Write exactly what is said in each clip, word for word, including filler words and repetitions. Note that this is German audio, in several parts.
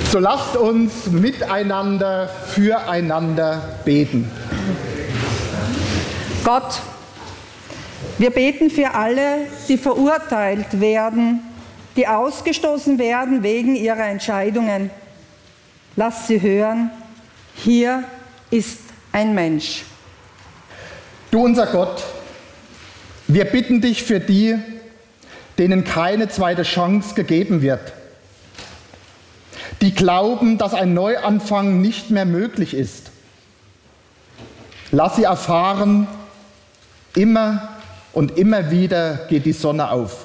So lasst uns miteinander, füreinander beten. Gott, wir beten für alle, die verurteilt werden, die ausgestoßen werden wegen ihrer Entscheidungen. Lass sie hören, hier ist ein Mensch. Du unser Gott, wir bitten dich für die, denen keine zweite Chance gegeben wird, die glauben, dass ein Neuanfang nicht mehr möglich ist. Lass sie erfahren, immer und immer wieder geht die Sonne auf.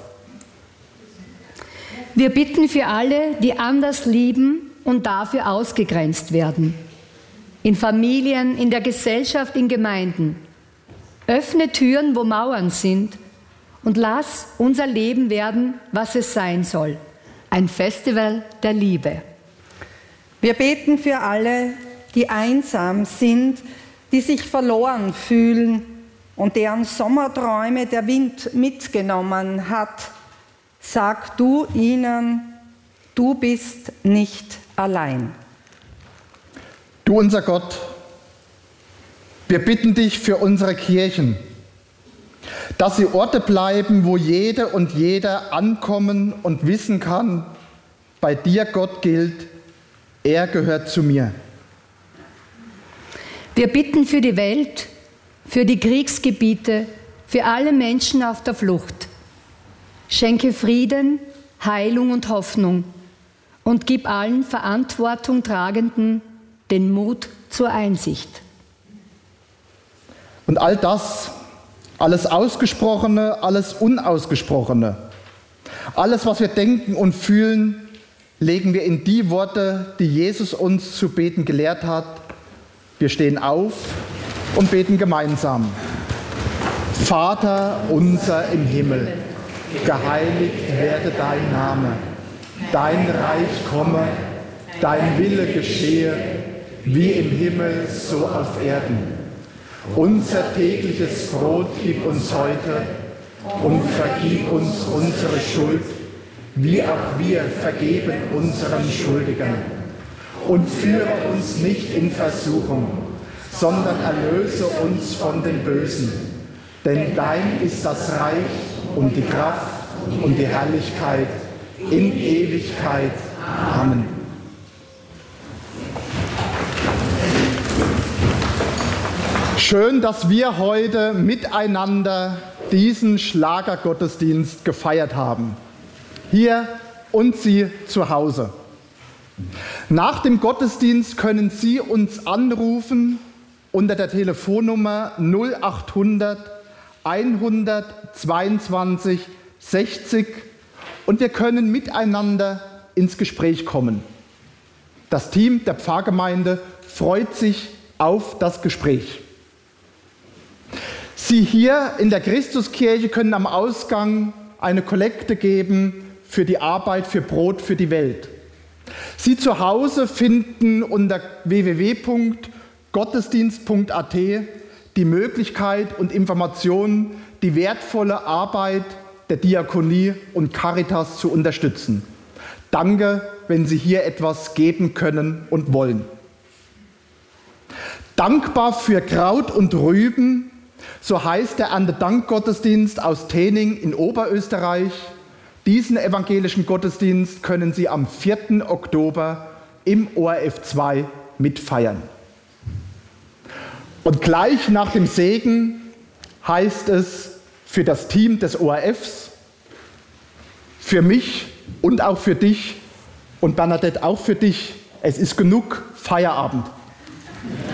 Wir bitten für alle, die anders lieben und dafür ausgegrenzt werden. In Familien, in der Gesellschaft, in Gemeinden. Öffne Türen, wo Mauern sind, und lass unser Leben werden, was es sein soll. Ein Festival der Liebe. Wir beten für alle, die einsam sind, die sich verloren fühlen und deren Sommerträume der Wind mitgenommen hat. Sag du ihnen, du bist nicht allein. Du unser Gott, wir bitten dich für unsere Kirchen, dass sie Orte bleiben, wo jede und jeder ankommen und wissen kann, bei dir, Gott, gilt, er gehört zu mir. Wir bitten für die Welt, für die Kriegsgebiete, für alle Menschen auf der Flucht. Schenke Frieden, Heilung und Hoffnung und gib allen Verantwortung Tragenden den Mut zur Einsicht. Und all das, alles Ausgesprochene, alles Unausgesprochene, alles, was wir denken und fühlen, legen wir in die Worte, die Jesus uns zu beten gelehrt hat. Wir stehen auf und beten gemeinsam. Vater unser im Himmel, geheiligt werde dein Name, dein Reich komme, dein Wille geschehe, wie im Himmel, so auf Erden. Unser tägliches Brot gib uns heute und vergib uns unsere Schuld, wie auch wir vergeben unseren Schuldigern. Und führe uns nicht in Versuchung, sondern erlöse uns von dem Bösen. Denn dein ist das Reich und die Kraft und die Herrlichkeit in Ewigkeit. Amen. Schön, dass wir heute miteinander diesen Schlagergottesdienst gefeiert haben. Hier und Sie zu Hause. Nach dem Gottesdienst können Sie uns anrufen unter der Telefonnummer null achthundert, hundertzweiundzwanzig, sechzig und wir können miteinander ins Gespräch kommen. Das Team der Pfarrgemeinde freut sich auf das Gespräch. Sie hier in der Christuskirche können am Ausgang eine Kollekte geben für die Arbeit, für Brot, für die Welt. Sie zu Hause finden unter w w w punkt gottesdienst punkt a t die Möglichkeit und Informationen, die wertvolle Arbeit der Diakonie und Caritas zu unterstützen. Danke, wenn Sie hier etwas geben können und wollen. Dankbar für Kraut und Rüben, so heißt der Erntedankgottesdienst aus Tening in Oberösterreich. Diesen evangelischen Gottesdienst können Sie am vierten Oktober im O R F zwei mitfeiern. Und gleich nach dem Segen heißt es für das Team des O R Fs, für mich und auch für dich und Bernadette auch für dich, es ist genug Feierabend.